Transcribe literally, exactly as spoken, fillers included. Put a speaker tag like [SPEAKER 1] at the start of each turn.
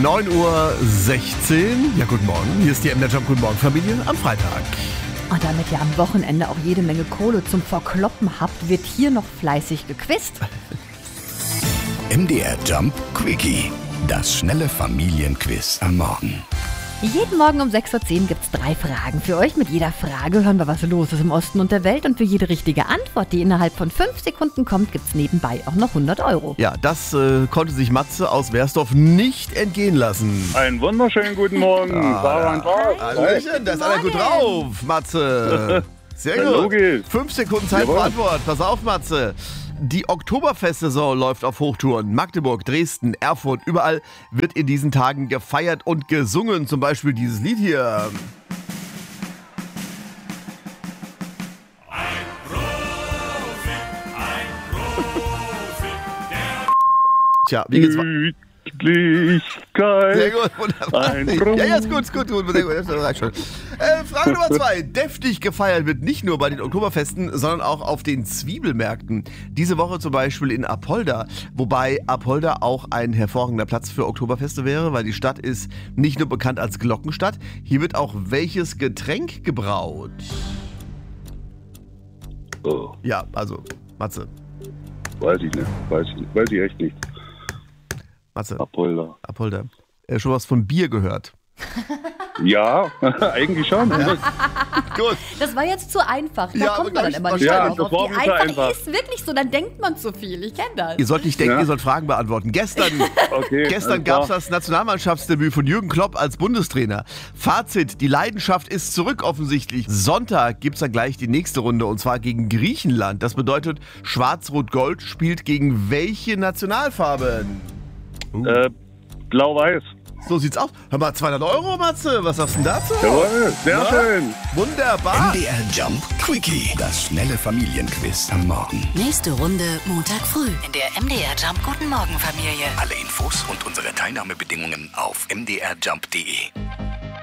[SPEAKER 1] neun Uhr sechzehn. Ja, guten Morgen. Hier ist die M D R Jump Guten Morgen Familie am Freitag.
[SPEAKER 2] Und damit ihr am Wochenende auch jede Menge Kohle zum Verkloppen habt, wird hier noch fleißig gequizt.
[SPEAKER 3] M D R Jump Quickie. Das schnelle Familienquiz am Morgen.
[SPEAKER 2] Jeden Morgen um sechs Uhr zehn gibt es drei Fragen für euch. Mit jeder Frage hören wir, was los ist im Osten und der Welt. Und für jede richtige Antwort, die innerhalb von fünf Sekunden kommt, gibt es nebenbei auch noch hundert Euro.
[SPEAKER 1] Ja, das äh, konnte sich Matze aus Wersdorf nicht entgehen lassen.
[SPEAKER 4] Einen wunderschönen guten Morgen.
[SPEAKER 1] Ah,
[SPEAKER 4] Sarah und Paul.
[SPEAKER 1] Hallöchen, da ist einer gut drauf, Matze. Sehr gut.
[SPEAKER 4] Logisch.
[SPEAKER 1] Fünf Sekunden Zeit
[SPEAKER 4] Jawohl.
[SPEAKER 1] für Antwort. Pass auf, Matze. Die Oktoberfestsaison läuft auf Hochtouren. Magdeburg, Dresden, Erfurt, überall wird in diesen Tagen gefeiert und gesungen. Zum Beispiel dieses Lied hier. Tja, wie geht's weiter?
[SPEAKER 4] Pünktlichkeit.
[SPEAKER 1] Sehr gut, wunderbar.
[SPEAKER 4] Ein Brunnen.
[SPEAKER 1] Ja, ja, ist gut, ist gut, gut. Sehr gut, das reicht schon. Äh, Frage Nummer zwei. Deftig gefeiert wird nicht nur bei den Oktoberfesten, sondern auch auf den Zwiebelmärkten. Diese Woche zum Beispiel in Apolda, wobei Apolda auch ein hervorragender Platz für Oktoberfeste wäre, weil die Stadt ist nicht nur bekannt als Glockenstadt, hier wird auch welches Getränk gebraut?
[SPEAKER 4] Oh,
[SPEAKER 1] Ja, also, Matze,
[SPEAKER 4] weiß ich nicht. Weiß ich, nicht. Weiß ich echt nicht.
[SPEAKER 1] Matze,
[SPEAKER 4] Apolda.
[SPEAKER 1] Apolda. Äh, schon was von Bier gehört?
[SPEAKER 4] Ja, eigentlich schon. Ja.
[SPEAKER 1] Gut.
[SPEAKER 2] Das war jetzt zu einfach. Da
[SPEAKER 1] Ja, aber
[SPEAKER 2] kommt man dann
[SPEAKER 1] glaub
[SPEAKER 2] immer
[SPEAKER 1] ich-
[SPEAKER 2] nicht
[SPEAKER 4] Ja,
[SPEAKER 2] drauf.
[SPEAKER 4] das war
[SPEAKER 2] Die
[SPEAKER 4] mir zu
[SPEAKER 2] einfach
[SPEAKER 4] einfach.
[SPEAKER 2] ist wirklich so, dann denkt man zu viel. Ich kenne das.
[SPEAKER 1] Ihr sollt nicht denken,
[SPEAKER 4] Ja.
[SPEAKER 1] ihr sollt Fragen beantworten. Gestern,
[SPEAKER 4] Okay,
[SPEAKER 1] gestern
[SPEAKER 4] alles
[SPEAKER 1] gab es
[SPEAKER 4] klar.
[SPEAKER 1] das Nationalmannschaftsdebüt von Jürgen Klopp als Bundestrainer. Fazit, die Leidenschaft ist zurück offensichtlich. Sonntag gibt es dann gleich die nächste Runde und zwar gegen Griechenland. Das bedeutet, Schwarz-Rot-Gold spielt gegen welche Nationalfarben?
[SPEAKER 4] Äh, Blau-Weiß.
[SPEAKER 1] So sieht's aus. Hör mal, zweihundert Euro, Matze. Was sagst du denn dazu?
[SPEAKER 4] Jawohl, sehr
[SPEAKER 1] Na?
[SPEAKER 4] schön.
[SPEAKER 1] Wunderbar.
[SPEAKER 3] M D R Jump Quickie. Das schnelle Familienquiz am Morgen.
[SPEAKER 5] Nächste Runde Montag früh in der M D R Jump Guten Morgen Familie.
[SPEAKER 3] Alle Infos und unsere Teilnahmebedingungen auf m d r jump punkt d e.